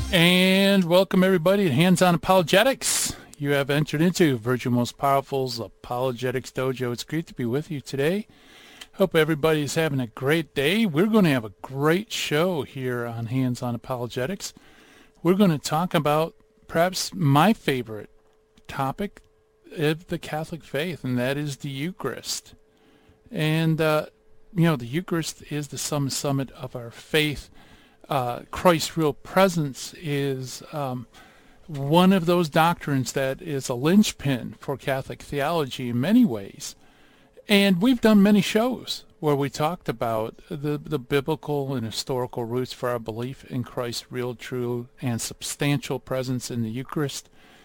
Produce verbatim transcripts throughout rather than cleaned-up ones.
And welcome everybody to Hands-On Apologetics. You have entered into Virgin Most Powerful's Apologetics Dojo. It's great to be with you today. Hope everybody's having a great day. We're going to have a great show here on Hands-On Apologetics. We're going to talk about perhaps my favorite topic of the Catholic faith, and that is the Eucharist. And, uh, you know, the Eucharist is the sum summit of our faith. Uh, Christ's real presence is um, one of those doctrines that is a linchpin for Catholic theology in many ways. And we've done many shows where we talked about the, the biblical and historical roots for our belief in Christ's real, true, and substantial presence in the Eucharist.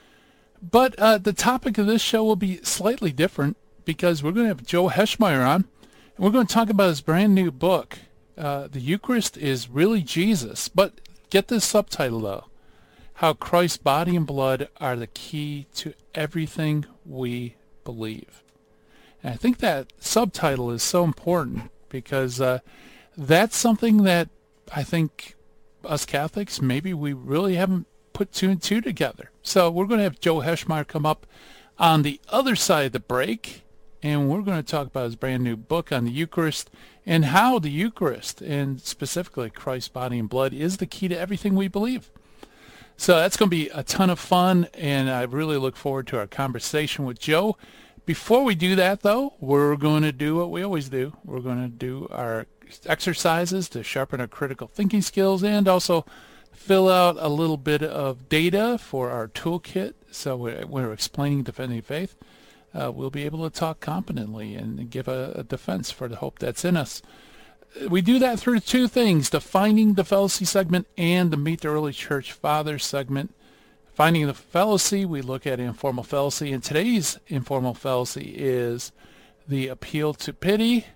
But uh, the topic of this show will be slightly different because we're going to have Joe Heschmeyer on, and we're going to talk about his brand new book. Uh, the Eucharist is really Jesus, but get this subtitle though, how Christ's body and blood are the key to everything we believe. And I think that subtitle is so important because uh, that's something that I think us Catholics, maybe we really haven't put two and two together. So we're going to have Joe Heschmeyer come up on the other side of the break, and we're going to talk about his brand new book on the Eucharist and how the Eucharist, and specifically Christ's body and blood, is the key to everything we believe. So that's going to be a ton of fun, and I really look forward to our conversation with Joe. Before we do that, though, we're going to do what we always do. We're going to do our exercises to sharpen our critical thinking skills and also fill out a little bit of data for our toolkit. So when we're explaining defending faith, Uh, we'll be able to talk competently and give a, a defense for the hope that's in us. We do that through two things, the Finding the Fallacy segment and the Meet the Early Church Fathers segment. Finding the Fallacy, we look at informal fallacy, and today's informal fallacy is the appeal to pity,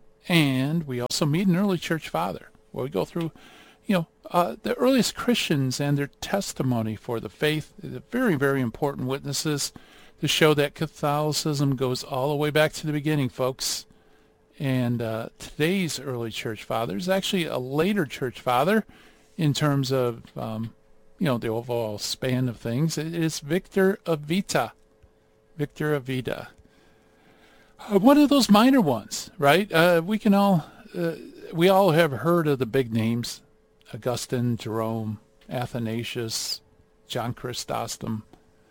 and we also meet an early church father, where we go through, you know, uh, the earliest Christians and their testimony for the faith. They're very, very important witnesses to show that Catholicism goes all the way back to the beginning, folks. And uh, today's early church father is actually a later church father in terms of, um, you know, the overall span of things. It is Victor of Vita. Victor of Vita. Uh, one of those minor ones, right? Uh, we can all, uh, we all have heard of the big names. Augustine, Jerome, Athanasius, John Chrysostom.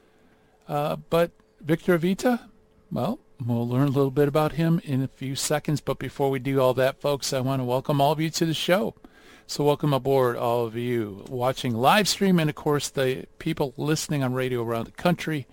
Uh, but Victor of Vita, well, we'll learn a little bit about him in a few seconds. But before we do all that, folks, I want to welcome all of you to the show. So welcome aboard, all of you watching live stream, and, of course, the people listening on radio around the country.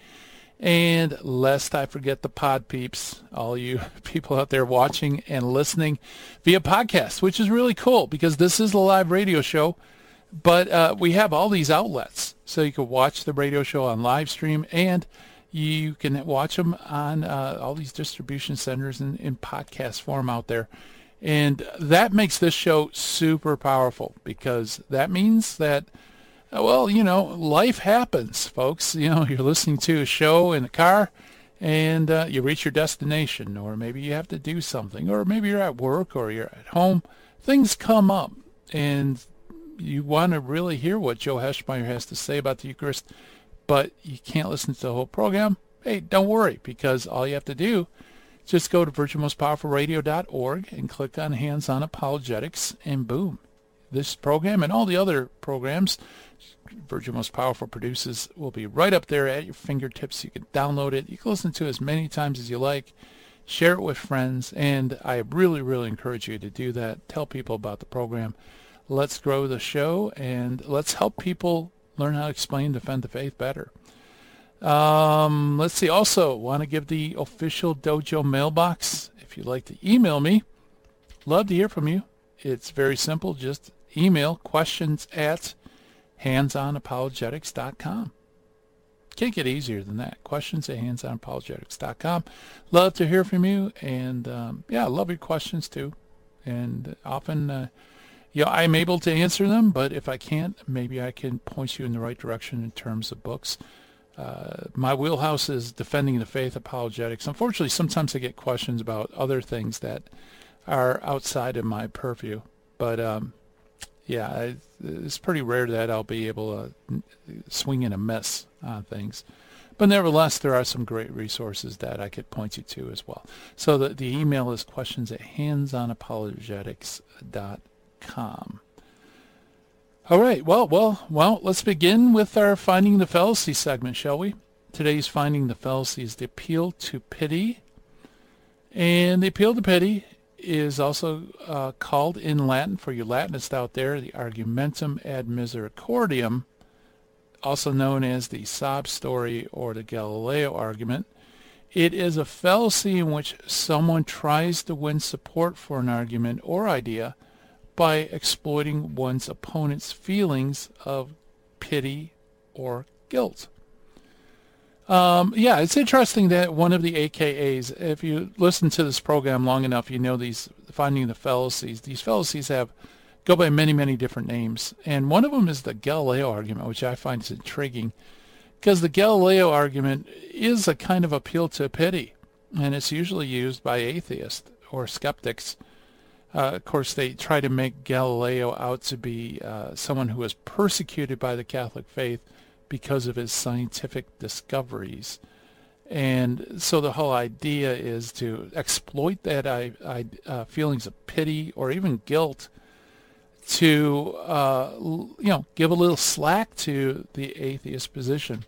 And lest I forget the pod peeps, all you people out there watching and listening via podcast, which is really cool because this is a live radio show. But uh, we have all these outlets, so you can watch the radio show on live stream, and you can watch them on uh, all these distribution centers in, in podcast form out there. And that makes this show super powerful because that means that, well, you know, life happens, folks. You know, you're listening to a show in the car, and uh, you reach your destination, or maybe you have to do something, or maybe you're at work or you're at home. Things come up, and you want to really hear what Joe Heschmeyer has to say about the Eucharist, but you can't listen to the whole program. Hey, don't worry, because all you have to do is just go to virgin most powerful radio dot org and click on Hands-On Apologetics, and boom, this program and all the other programs Virgin Most Powerful produces will be right up there at your fingertips. You can download it. You can listen to it as many times as you like. Share it with friends, and I really, really encourage you to do that. Tell people about the program. Let's grow the show, and let's help people learn how to explain and defend the faith better. Um, let's see. Also, want to give the official Dojo mailbox. If you'd like to email me, love to hear from you. It's very simple. Just email questions at hands on apologetics dot com. Can't get easier than that. Questions at hands on apologetics dot com. Love to hear from you, and um, yeah, I love your questions too. And often, uh, you know, I'm able to answer them, but if I can't, maybe I can point you in the right direction in terms of books. Uh, my wheelhouse is defending the faith, apologetics. Unfortunately, sometimes I get questions about other things that are outside of my purview. But um, yeah, it's pretty rare that I'll be able to swing and a miss on things. But nevertheless, there are some great resources that I could point you to as well. So the, the email is questions at hands on apologetics dot com. All right, well, well, well, let's begin with our Finding the Fallacy segment, shall we? Today's Finding the Fallacy is the appeal to pity. And the appeal to pity is also uh, called in Latin, for you Latinists out there, the argumentum ad misericordiam, also known as the sob story or the Galileo argument. It is a fallacy in which someone tries to win support for an argument or idea by exploiting one's opponent's feelings of pity or guilt. Um, yeah, it's interesting that one of the A K As, if you listen to this program long enough, you know these Finding the Fallacies. These fallacies have go by many, many different names. And one of them is the Galileo argument, which I find is intriguing, because the Galileo argument is a kind of appeal to pity, and it's usually used by atheists or skeptics. Uh, of course, they try to make Galileo out to be uh, someone who was persecuted by the Catholic faith because of his scientific discoveries. And so the whole idea is to exploit that I, I, uh, feelings of pity or even guilt to, uh, you know, give a little slack to the atheist position.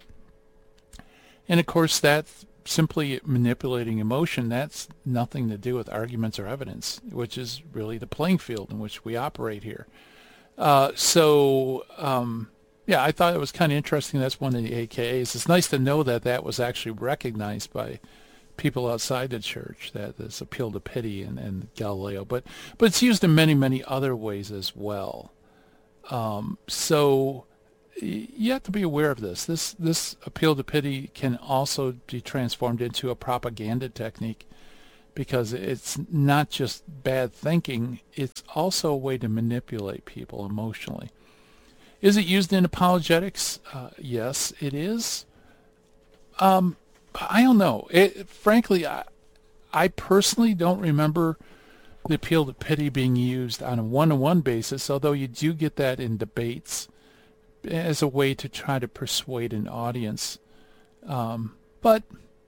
And of course, that's simply manipulating emotion. That's nothing to do with arguments or evidence, which is really the playing field in which we operate here. Uh, so, um, yeah, I thought it was kind of interesting. That's one of the A K As. It's nice to know that that was actually recognized by people outside the church, that this appeal to pity and, and Galileo. But but it's used in many, many other ways as well. Um, so you have to be aware of this. This this appeal to pity can also be transformed into a propaganda technique, because it's not just bad thinking. It's also a way to manipulate people emotionally. Is it used in apologetics? Uh, yes, it is. Um, I don't know. It, frankly, I, I personally don't remember the appeal to pity being used on a one-to-one basis, although you do get that in debates as a way to try to persuade an audience. Um, but,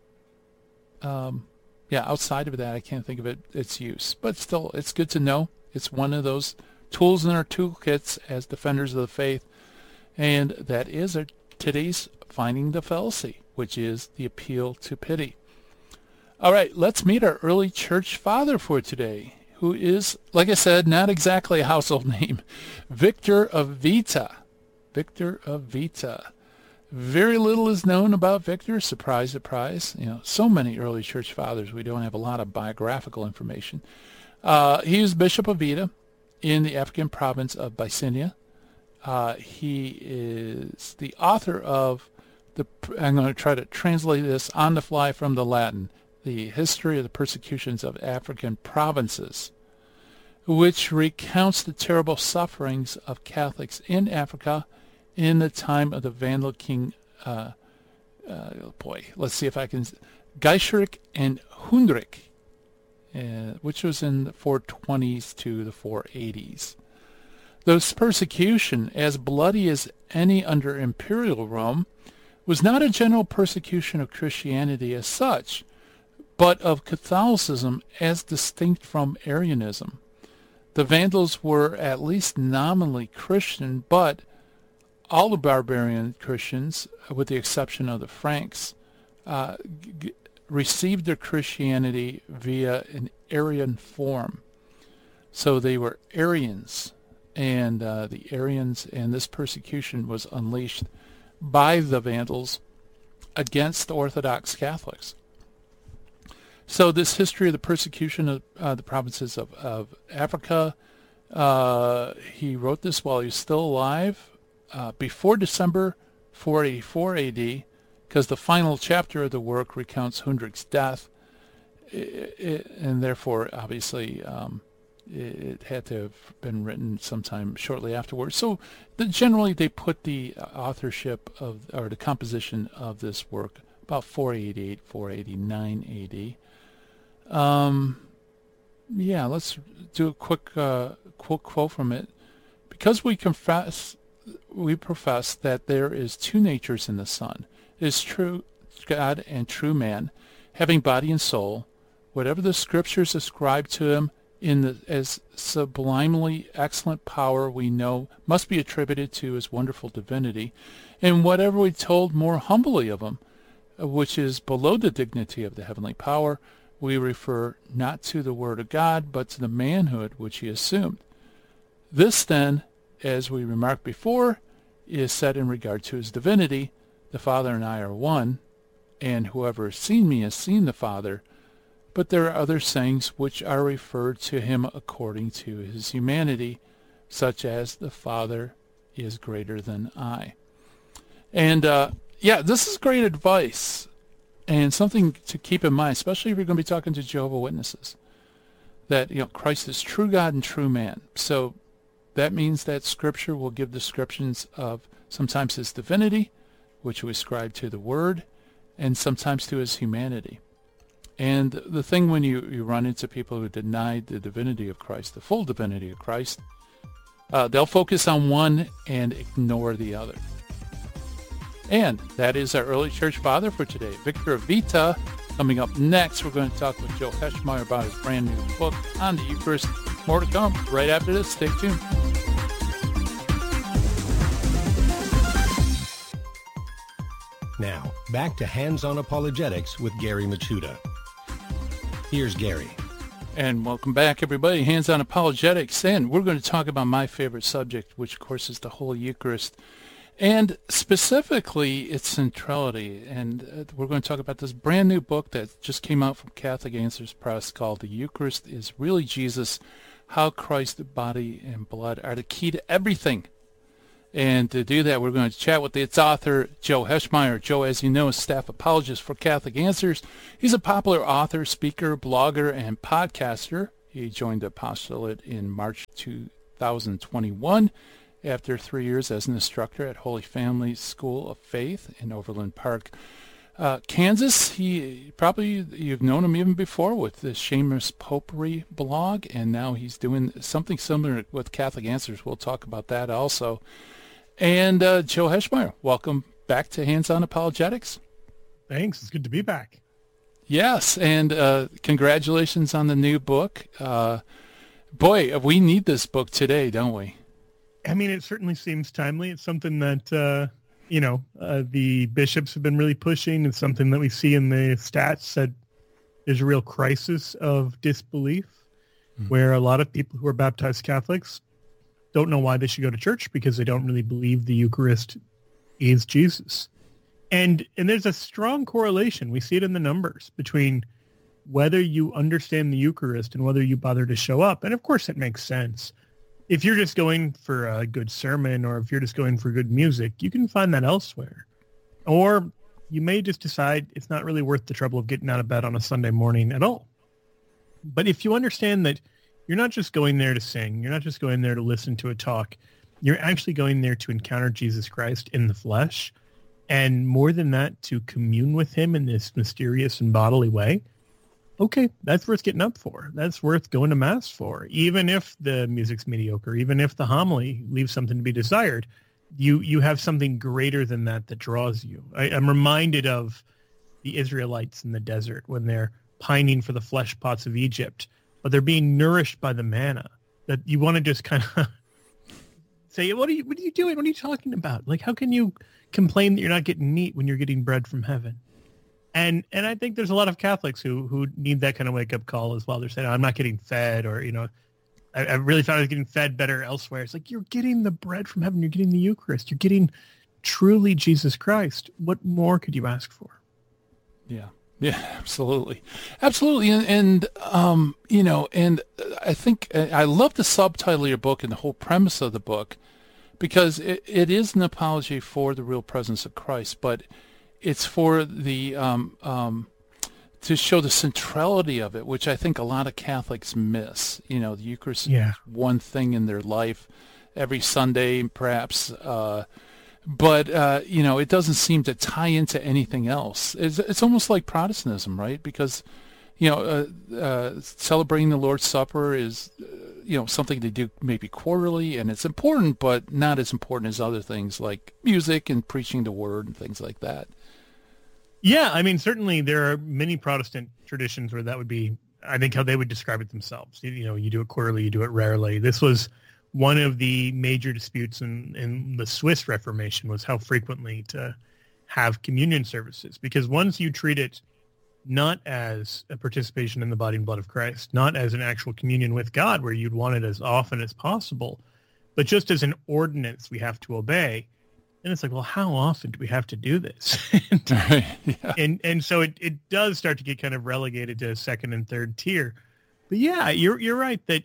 um, yeah, outside of that, I can't think of it, its use. But still, it's good to know. It's one of those tools in our toolkits as defenders of the faith, and that is our, today's Finding the Fallacy, which is the appeal to pity. All right, let's meet our early church father for today, who is, like I said, not exactly a household name, Victor of Vita. Victor of Vita. Very little is known about Victor. Surprise, surprise. You know, so many early church fathers, we don't have a lot of biographical information. Uh, he was Bishop of Vita in the African province of Bycynia. Uh, he is the author of the, I'm going to try to translate this on the fly from the Latin, the History of the Persecutions of African Provinces, which recounts the terrible sufferings of Catholics in Africa in the time of the Vandal king, uh, uh, boy, let's see if I can, Geiserik and Hundrik, Uh, which was in the four twenties to the four eighties. This persecution, as bloody as any under imperial Rome, was not a general persecution of Christianity as such, but of Catholicism as distinct from Arianism. The Vandals were at least nominally Christian, but all the barbarian Christians, with the exception of the Franks, uh, g- received their Christianity via an Arian form. So they were Arians, and uh, the Arians, and this persecution was unleashed by the Vandals against Orthodox Catholics. So this history of the persecution of uh, the provinces of, of Africa, uh, he wrote this while he was still alive, uh, before December four eighty-four A D, because the final chapter of the work recounts Hundrik's death, it, it, and therefore, obviously, um, it, it had to have been written sometime shortly afterwards. So the, generally, they put the authorship of, or the composition of this work about four eighty-eight, four eighty-nine A D. Um, yeah, let's do a quick, uh, quick quote from it, because we confess, we profess that there is two natures in the Son. It is true God and true man, having body and soul. Whatever the Scriptures ascribe to him in the, as sublimely excellent power, we know must be attributed to his wonderful divinity, and whatever we told more humbly of him, which is below the dignity of the heavenly power, we refer not to the Word of God, but to the manhood which he assumed. This, then, as we remarked before, is said in regard to his divinity. The Father and I are one, and whoever has seen me has seen the Father. But there are other sayings which are referred to him according to his humanity, such as the Father is greater than I. And, uh, yeah, this is great advice and something to keep in mind, especially if you're going to be talking to Jehovah's Witnesses, that, you know, Christ is true God and true man. So that means that Scripture will give descriptions of sometimes his divinity, which we ascribe to the Word, and sometimes to his humanity. And the thing when you, you run into people who deny the divinity of Christ, the full divinity of Christ, uh, they'll focus on one and ignore the other. And that is our early church father for today, Victor Vita. Coming up next, we're going to talk with Joe Heschmeyer about his brand new book on the Eucharist. More to come right after this. Stay tuned. Now, back to Hands-On Apologetics with Gary Michuta. Here's Gary. And welcome back, everybody. Hands-On Apologetics. And we're going to talk about my favorite subject, which, of course, is the Holy Eucharist, and specifically its centrality. And uh, we're going to talk about this brand new book that just came out from Catholic Answers Press called The Eucharist is Really Jesus, How Christ's Body and Blood Are the Key to Everything. And to do that, we're going to chat with its author, Joe Heschmeyer. Joe, as you know, is staff apologist for Catholic Answers. He's a popular author, speaker, blogger, and podcaster. He joined the apostolate in March two thousand twenty-one after three years as an instructor at Holy Family School of Faith in Overland Park, uh, Kansas. He probably, you've known him even before with the Shameless Popery blog, and now he's doing something similar with Catholic Answers. We'll talk about that also. And uh, Joe Heschmeyer, welcome back to Hands-On Apologetics. Thanks. It's good to be back. Yes, and uh, congratulations on the new book. Uh, boy, we need this book today, don't we? I mean, it certainly seems timely. It's something that, uh, you know, uh, the bishops have been really pushing. It's something that we see in the stats that there's a real crisis of disbelief mm-hmm. where a lot of people who are baptized Catholics don't know why they should go to church because they don't really believe the Eucharist is Jesus. And and there's a strong correlation. We see it in the numbers between whether you understand the Eucharist and whether you bother to show up. And of course, it makes sense. If you're just going for a good sermon or if you're just going for good music, you can find that elsewhere. Or you may just decide it's not really worth the trouble of getting out of bed on a Sunday morning at all. But if you understand that you're not just going there to sing, you're not just going there to listen to a talk, you're actually going there to encounter Jesus Christ in the flesh, and more than that, to commune with him in this mysterious and bodily way, okay, that's worth getting up for. That's worth going to Mass for. Even if the music's mediocre, even if the homily leaves something to be desired, you you have something greater than that that draws you. I, I'm reminded of the Israelites in the desert when they're pining for the flesh pots of Egypt, but they're being nourished by the manna. That you want to just kind of say, what are you what are you doing? What are you talking about? Like, how can you complain that you're not getting meat when you're getting bread from heaven? And and I think there's a lot of Catholics who, who need that kind of wake-up call as well. They're saying, I'm not getting fed, or, you know, I, I really thought I was getting fed better elsewhere. It's like, you're getting the bread from heaven. You're getting the Eucharist. You're getting truly Jesus Christ. What more could you ask for? Yeah. Yeah, absolutely. Absolutely. And, and um, you know, and I think I love the subtitle of your book and the whole premise of the book, because it, it is an apology for the real presence of Christ, but it's for the um, um, to show the centrality of it, which I think a lot of Catholics miss. You know, the Eucharist yeah. is one thing in their life every Sunday, perhaps, uh, but uh, you know, it doesn't seem to tie into anything else. It's, it's almost like Protestantism, right? Because you know, uh, uh, celebrating the Lord's Supper is, uh, you know, something they do maybe quarterly, and it's important, but not as important as other things like music and preaching the word and things like that. Yeah, I mean, certainly there are many Protestant traditions where that would be, I think, how they would describe it themselves. You, you know, you do it quarterly, you do it rarely. This was one of the major disputes in, in the Swiss Reformation, was how frequently to have communion services, because once you treat it not as a participation in the body and blood of Christ, not as an actual communion with God where you'd want it as often as possible, but just as an ordinance we have to obey. And it's like, well, how often do we have to do this? and, yeah. and and so it, it does start to get kind of relegated to second and third tier. But yeah, you're you're right that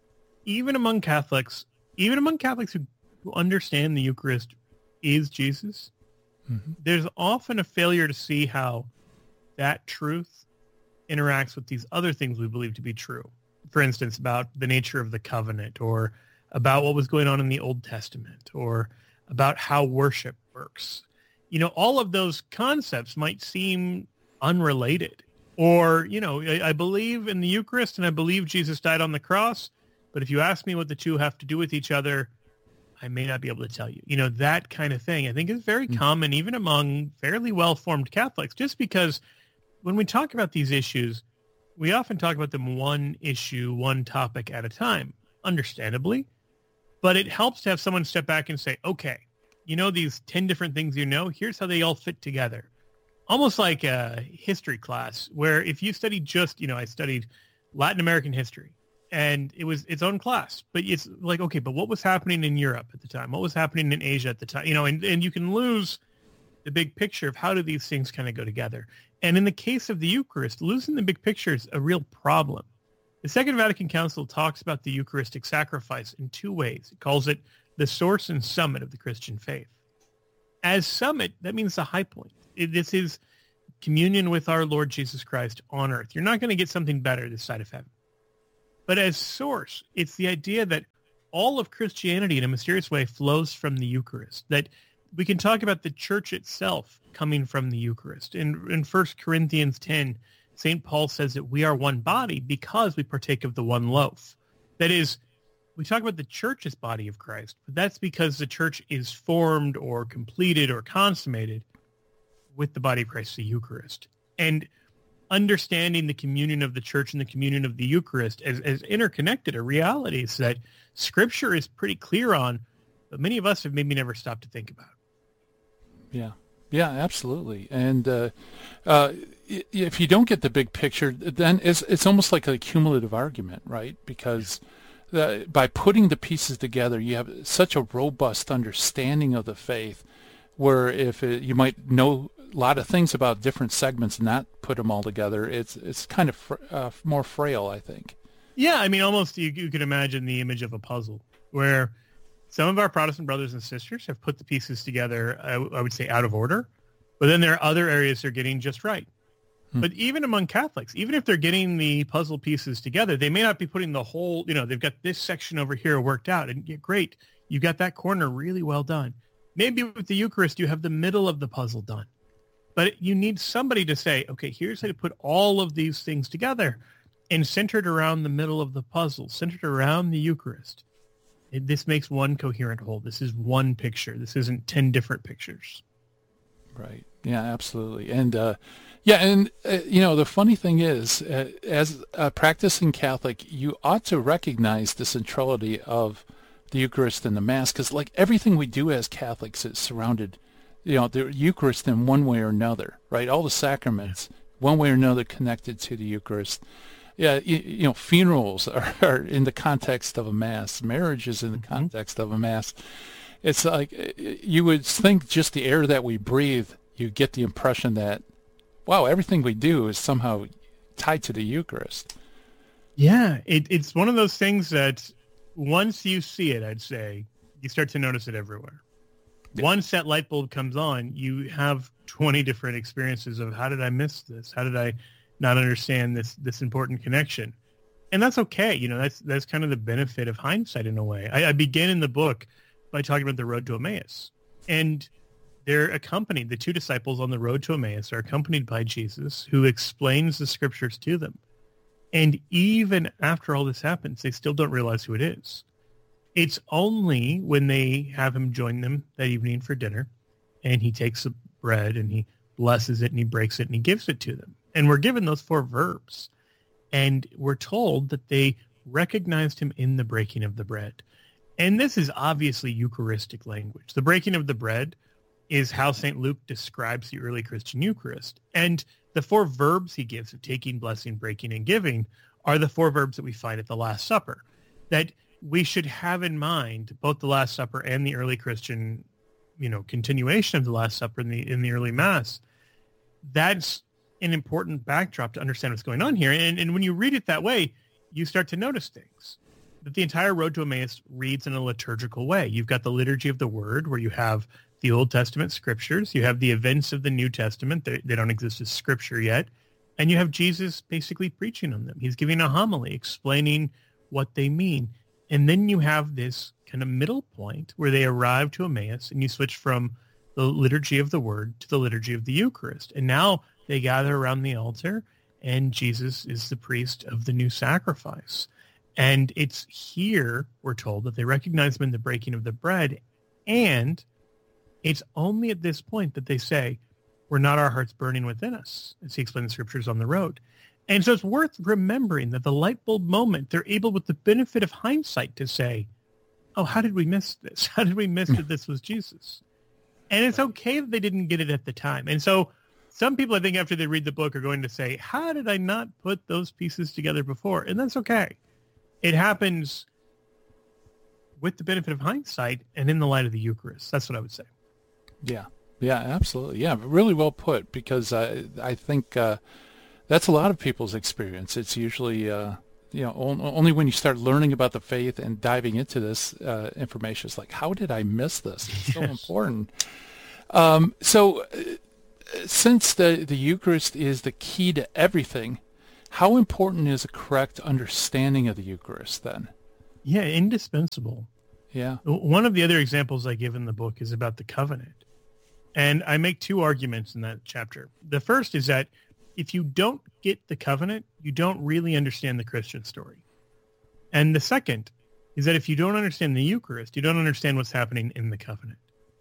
even among Catholics, even among Catholics who, who understand the Eucharist is Jesus, mm-hmm. there's often a failure to see how that truth interacts with these other things we believe to be true. For instance, about the nature of the covenant, or about what was going on in the Old Testament, or about how worship works. You know, all of those concepts might seem unrelated. Or, you know, I, I believe in the Eucharist and I believe Jesus died on the cross, but if you ask me what the two have to do with each other, I may not be able to tell you. You know, that kind of thing I think is very mm-hmm. common even among fairly well-formed Catholics, just because when we talk about these issues, we often talk about them one issue, one topic at a time, understandably. But it helps to have someone step back and say, okay, you know, these ten different things you know, here's how they all fit together. Almost like a history class where if you studied just, you know, I studied Latin American history and it was its own class. But it's like, okay, but what was happening in Europe at the time? What was happening in Asia at the time? You know, and, and you can lose the big picture of how do these things kind of go together. And in the case of the Eucharist, losing the big picture is a real problem. The Second Vatican Council talks about the Eucharistic sacrifice in two ways. It calls it the source and summit of the Christian faith. As summit, that means the high point. It, this is communion with our Lord Jesus Christ on earth. You're not going to get something better this side of heaven. But as source, it's the idea that all of Christianity in a mysterious way flows from the Eucharist, that we can talk about the church itself coming from the Eucharist. In, in First Corinthians ten, Saint Paul says that we are one body because we partake of the one loaf. That is, we talk about the church as body of Christ, but that's because the church is formed or completed or consummated with the body of Christ, the Eucharist. And understanding the communion of the church and the communion of the Eucharist as, as interconnected are realities that Scripture is pretty clear on, but many of us have maybe never stopped to think about. Yeah. Yeah, absolutely. And uh, uh, if you don't get the big picture, then it's it's almost like a cumulative argument, right? Because the, by putting the pieces together, you have such a robust understanding of the faith, where if it, you might know a lot of things about different segments and not put them all together, it's it's kind of fr- uh, more frail, I think. Yeah, I mean, almost you, you could imagine the image of a puzzle where some of our Protestant brothers and sisters have put the pieces together, I, w- I would say, out of order. But then there are other areas they're getting just right. Hmm. But even among Catholics, even if they're getting the puzzle pieces together, they may not be putting the whole, you know, they've got this section over here worked out. And yeah, great, you got that corner really well done. Maybe with the Eucharist, you have the middle of the puzzle done. But you need somebody to say, okay, here's how to put all of these things together and centered around the middle of the puzzle, centered around the Eucharist. It, this makes one coherent whole. This is one picture. This isn't ten different pictures. Right. Yeah, absolutely. And, uh, yeah, and, uh, you know, the funny thing is, uh, as a practicing Catholic, you ought to recognize the centrality of the Eucharist and the Mass, because, like, everything we do as Catholics is surrounded, you know, the Eucharist in one way or another, right? All the sacraments, one way or another, connected to the Eucharist. Yeah, you, you know, funerals are, are in the context of a Mass. Marriage is in the mm-hmm. context of a Mass. It's like you would think just the air that we breathe, you get the impression that, wow, everything we do is somehow tied to the Eucharist. Yeah, it, it's one of those things that once you see it, I'd say, you start to notice it everywhere. Yeah. Once that light bulb comes on, you have twenty different experiences of how did I miss this? How did I not understand this this important connection? And that's okay. You know, that's that's kind of the benefit of hindsight in a way. I, I begin in the book by talking about the road to Emmaus. And they're accompanied, the two disciples on the road to Emmaus are accompanied by Jesus, who explains the scriptures to them. And even after all this happens, they still don't realize who it is. It's only when they have him join them that evening for dinner, and he takes the bread and he blesses it and he breaks it and he gives it to them. And we're given those four verbs. And we're told that they recognized him in the breaking of the bread. And this is obviously Eucharistic language. The breaking of the bread is how Saint Luke describes the early Christian Eucharist. And the four verbs he gives of taking, blessing, breaking, and giving are the four verbs that we find at the Last Supper, that we should have in mind both the Last Supper and the early Christian, you know, continuation of the Last Supper in the in the early Mass. That's an important backdrop to understand what's going on here. And, and when you read it that way, you start to notice things. That the entire road to Emmaus reads in a liturgical way. You've got the liturgy of the Word, where you have the Old Testament scriptures. You have the events of the New Testament. They, they don't exist as scripture yet. And you have Jesus basically preaching on them. He's giving a homily, explaining what they mean. And then you have this kind of middle point where they arrive to Emmaus, and you switch from the liturgy of the Word to the liturgy of the Eucharist. And now they gather around the altar, and Jesus is the priest of the new sacrifice. And it's here, we're told, that they recognize him in the breaking of the bread. And it's only at this point that they say, "Were not our hearts burning within us?" as he explained the scriptures on the road. And so it's worth remembering that the light bulb moment, they're able with the benefit of hindsight to say, oh, how did we miss this? How did we miss that this was Jesus? And it's okay that they didn't get it at the time. And so some people, I think, after they read the book are going to say, how did I not put those pieces together before? And that's okay. It happens with the benefit of hindsight and in the light of the Eucharist. That's what I would say. Yeah, yeah, absolutely. Yeah, really well put, because I, I think uh, that's a lot of people's experience. It's usually, uh, you know, on, only when you start learning about the faith and diving into this uh, information, it's like, how did I miss this? It's so yes. important. Um, so uh, since the, the Eucharist is the key to everything, how important is a correct understanding of the Eucharist then? Yeah, indispensable. Yeah. One of the other examples I give in the book is about the covenant. And I make two arguments in that chapter. The first is that if you don't get the covenant, you don't really understand the Christian story. And the second is that if you don't understand the Eucharist, you don't understand what's happening in the covenant.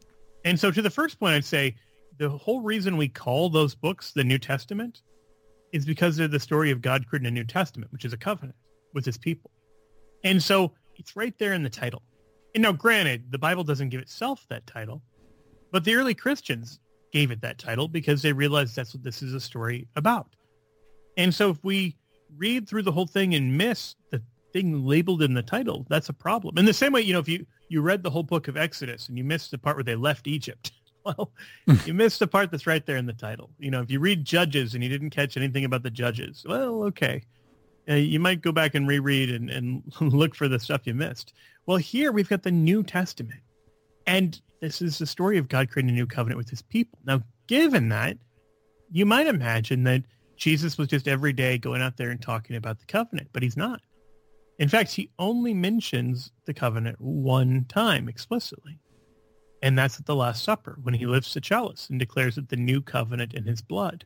And so to the first point, I'd say the whole reason we call those books the New Testament is because they're the story of God creating a New Testament, which is a covenant with his people. And so it's right there in the title. And now, granted, the Bible doesn't give itself that title, but the early Christians gave it that title because they realized that's what this is a story about. And so if we read through the whole thing and miss the thing labeled in the title, that's a problem. In the same way, you know, if you, you read the whole book of Exodus and you missed the part where they left Egypt, well, you missed the part that's right there in the title. You know, if you read Judges and you didn't catch anything about the Judges, well, okay. Uh, you might go back and reread and, and look for the stuff you missed. Well, here we've got the New Testament. And this is the story of God creating a new covenant with his people. Now, given that, you might imagine that Jesus was just every day going out there and talking about the covenant, but he's not. In fact, he only mentions the covenant one time explicitly. And that's at the Last Supper, when he lifts the chalice and declares it the new covenant in his blood.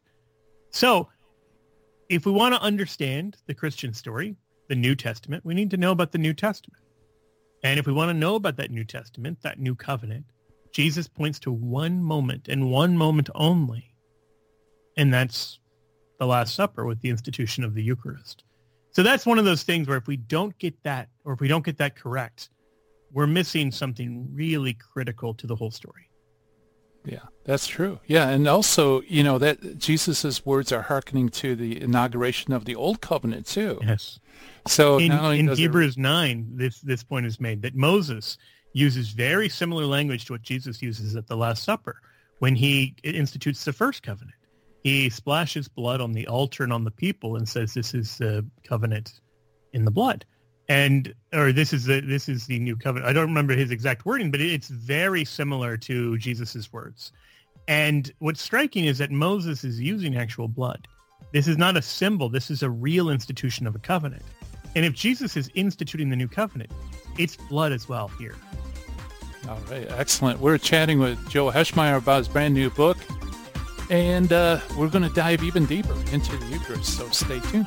So if we want to understand the Christian story, the New Testament, we need to know about the New Testament. And if we want to know about that New Testament, that new covenant, Jesus points to one moment and one moment only. And that's the Last Supper with the institution of the Eucharist. So that's one of those things where if we don't get that, or if we don't get that correct, we're missing something really critical to the whole story. Yeah, that's true. Yeah, and also, you know, that Jesus's words are hearkening to the inauguration of the Old Covenant too. Yes. So in, not only in does Hebrews it... nine, this this point is made that Moses uses very similar language to what Jesus uses at the Last Supper when he institutes the first covenant. He splashes blood on the altar and on the people and says, "This is the covenant in the blood." And or this is the this is the new covenant. I don't remember his exact wording, but it's very similar to Jesus's words. And what's striking is that Moses is using actual blood. This is not a symbol. This is a real institution of a covenant. And if Jesus is instituting the new covenant, it's blood as well here. All right, excellent. We're chatting with Joe Heschmeyer about his brand new book, and uh, we're going to dive even deeper into the Eucharist, so stay tuned.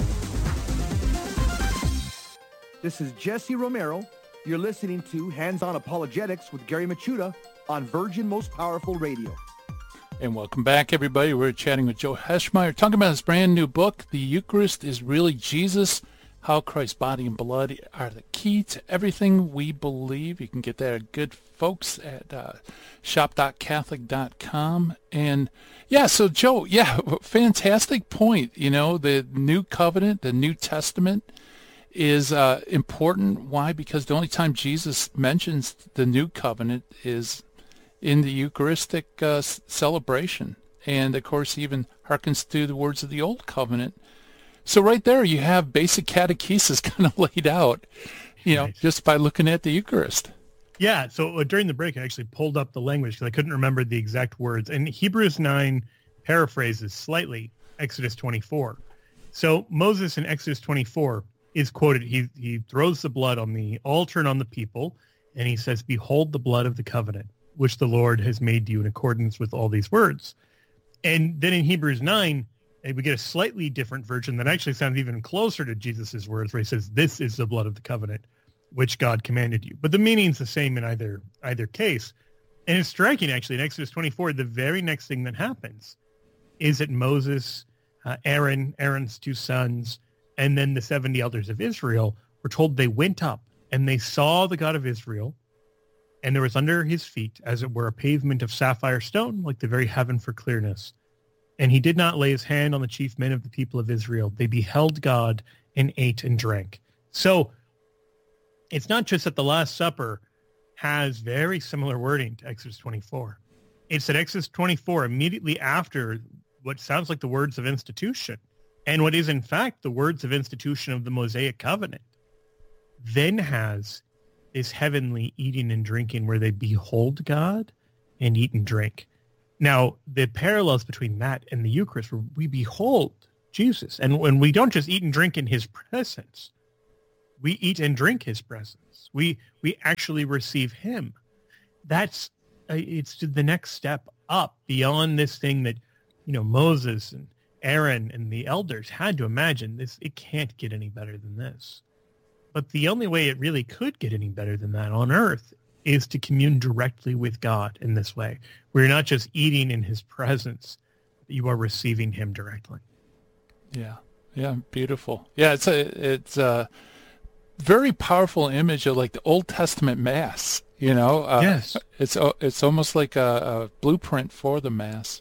This is Jesse Romero. You're listening to Hands-On Apologetics with Gary Machuda on Virgin Most Powerful Radio. And welcome back, everybody. We're chatting with Joe Heschmeyer, talking about his brand new book, The Eucharist is Really Jesus, How Christ's Body and Blood Are the Key to Everything We Believe. You can get that at good folks at uh, shop dot catholic dot com. And yeah, so Joe, yeah, fantastic point. You know, the New Covenant, the New Testament is uh, important. Why? Because the only time Jesus mentions the New Covenant is in the Eucharistic uh, celebration. And, of course, he even harkens to the words of the Old Covenant. So right there you have basic catechesis kind of laid out, you know, Right. just by looking at the Eucharist. Yeah, so uh, during the break, I actually pulled up the language because I couldn't remember the exact words. And Hebrews nine paraphrases slightly Exodus twenty-four. So Moses in Exodus twenty-four is quoted. He, he throws the blood on the altar and on the people, and he says, "Behold the blood of the covenant, which the Lord has made you in accordance with all these words." And then in Hebrews nine, we get a slightly different version that actually sounds even closer to Jesus's words, where he says, "This is the blood of the covenant, which God commanded you." But the meaning's the same in either either case. And it's striking, actually, in Exodus twenty-four, the very next thing that happens is that Moses, uh, Aaron, Aaron's two sons, and then the seventy elders of Israel were told they went up and they saw the God of Israel, and there was under his feet, as it were, a pavement of sapphire stone, like the very heaven for clearness. And he did not lay his hand on the chief men of the people of Israel. They beheld God and ate and drank. So it's not just that the Last Supper has very similar wording to Exodus twenty-four. It's that Exodus twenty-four, immediately after what sounds like the words of institution, and what is in fact the words of institution of the Mosaic covenant, then has this heavenly eating and drinking where they behold God and eat and drink. Now, the parallels between that and the Eucharist, where we behold Jesus, and when we don't just eat and drink in his presence, we eat and drink his presence. We we actually receive him. That's uh, it's the next step up beyond this thing that, you know, Moses and Aaron and the elders had to imagine. This, it can't get any better than this. But the only way it really could get any better than that on earth is to commune directly with God in this way, where you're not just eating in his presence, but you are receiving him directly. Yeah, yeah, beautiful. Yeah, it's a it's a very powerful image of like the Old Testament Mass. You know, uh, Yes. it's it's almost like a, a blueprint for the Mass.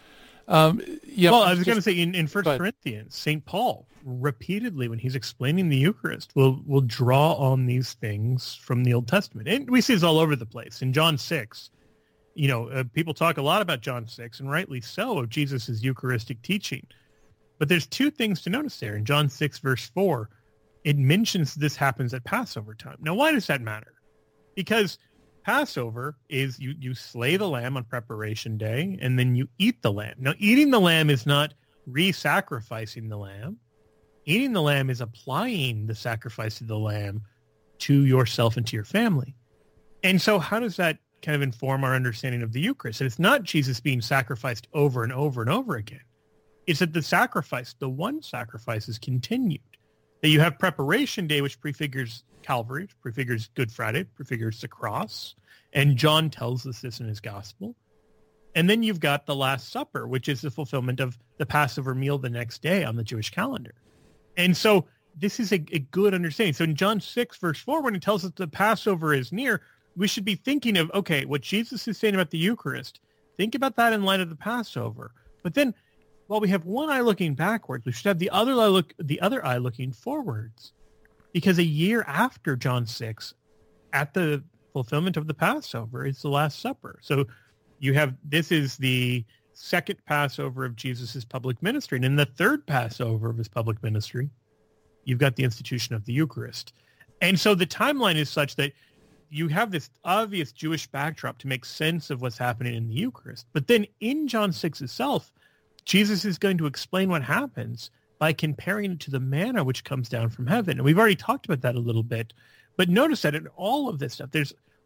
Um, yeah, Well, I was just- going to say in, in First go ahead. Corinthians, Saint Paul repeatedly, when he's explaining the Eucharist, will will draw on these things from the Old Testament. And we see this all over the place. In John six, you know, uh, people talk a lot about John six, and rightly so, of Jesus' Eucharistic teaching. But there's two things to notice there. In John six, verse four, it mentions this happens at Passover time. Now, why does that matter? Because Passover is you, you slay the lamb on preparation day, and then you eat the lamb. Now, eating the lamb is not re-sacrificing the lamb. Eating the lamb is applying the sacrifice of the lamb to yourself and to your family. And so how does that kind of inform our understanding of the Eucharist? And it's not Jesus being sacrificed over and over and over again. It's that the sacrifice, the one sacrifice, is continued. That you have preparation day, which prefigures Calvary, which prefigures Good Friday, prefigures the cross. And John tells us this in his gospel. And then you've got the Last Supper, which is the fulfillment of the Passover meal the next day on the Jewish calendar. And so this is a, a good understanding. So in John six, verse four, when it tells us the Passover is near, we should be thinking of, okay, what Jesus is saying about the Eucharist, think about that in light of the Passover. But then, while we have one eye looking backwards, we should have the other eye look the other eye looking forwards. Because a year after John six, at the fulfillment of the Passover, is the Last Supper. So you have, this is the second Passover of Jesus' public ministry. And in the third Passover of his public ministry, you've got the institution of the Eucharist. And so the timeline is such that you have this obvious Jewish backdrop to make sense of what's happening in the Eucharist. But then in John six itself, Jesus is going to explain what happens by comparing it to the manna which comes down from heaven. And we've already talked about that a little bit. But notice that in all of this stuff, there's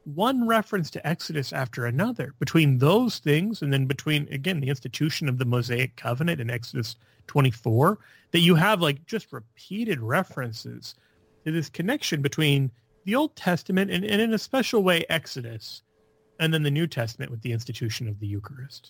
one reference to Exodus after another. Between those things and then between, again, the institution of the Mosaic covenant in Exodus twenty-four, that you have like just repeated references to this connection between the Old Testament and, and in a special way, Exodus, and then the New Testament with the institution of the Eucharist.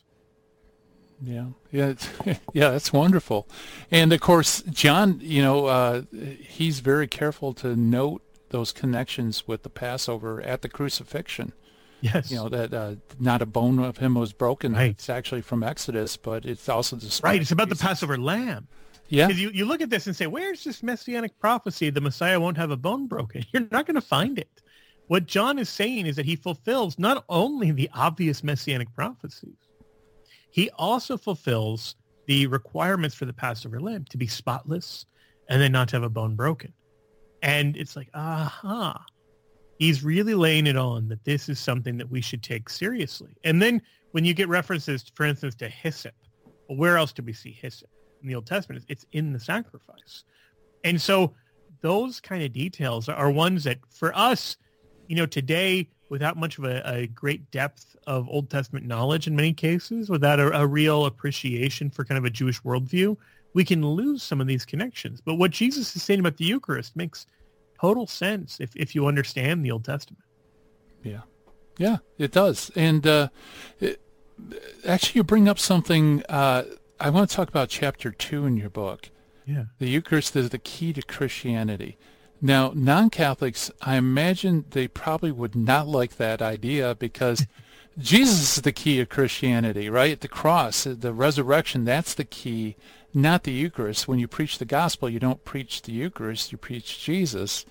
Yeah, yeah, it's, yeah. That's wonderful, and of course, John. You know, uh, he's very careful to note those connections with the Passover at the crucifixion. Yes, you know that uh, not a bone of him was broken. Right. It's actually from Exodus, but it's also the right. It's about the Passover lamb. Yeah, because you, you look at this and say, where's this messianic prophecy? The Messiah won't have a bone broken. You're not going to find it. What John is saying is that he fulfills not only the obvious messianic prophecies, he also fulfills the requirements for the Passover lamb to be spotless and then not to have a bone broken. And it's like, aha, he's really laying it on that this is something that we should take seriously. And then when you get references, for instance, to hyssop, well, where else do we see hyssop? In the Old Testament, it's in the sacrifice. And so those kind of details are ones that for us, you know, today, without much of a, a great depth of Old Testament knowledge in many cases, without a, a real appreciation for kind of a Jewish worldview, we can lose some of these connections. But what Jesus is saying about the Eucharist makes total sense if, if you understand the Old Testament. Yeah, yeah, it does. And uh, it, actually, you bring up something. Uh, I want to talk about chapter two in your book. Yeah, the Eucharist is the key to Christianity. Now, non-Catholics, I imagine they probably would not like that idea because Jesus is the key of Christianity, right? The cross, the resurrection, that's the key, not the Eucharist. When you preach the gospel, you don't preach the Eucharist, you preach Jesus.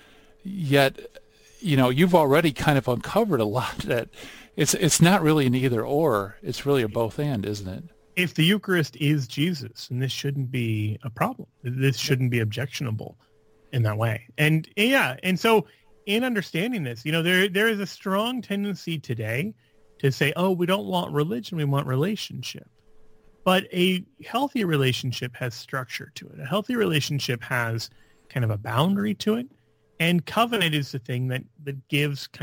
Yet, you know, you've already kind of uncovered a lot that it's it's not really an either or, it's really a both and, isn't it? If the Eucharist is Jesus, and this shouldn't be a problem, this shouldn't be objectionable in that way. And yeah, and so in understanding this, you know, there there is a strong tendency today to say, oh, we don't want religion, we want relationship. But a healthy relationship has structure to it. A healthy relationship has kind of a boundary to it. And covenant is the thing that, that gives kind